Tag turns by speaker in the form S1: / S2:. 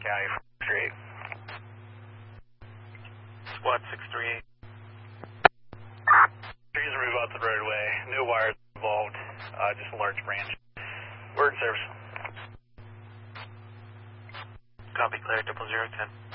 S1: County, straight.
S2: Squad 638.
S1: Trees are moved off the roadway. No wires involved. Just a large branch. Word service.
S2: Copy, clear, 0010.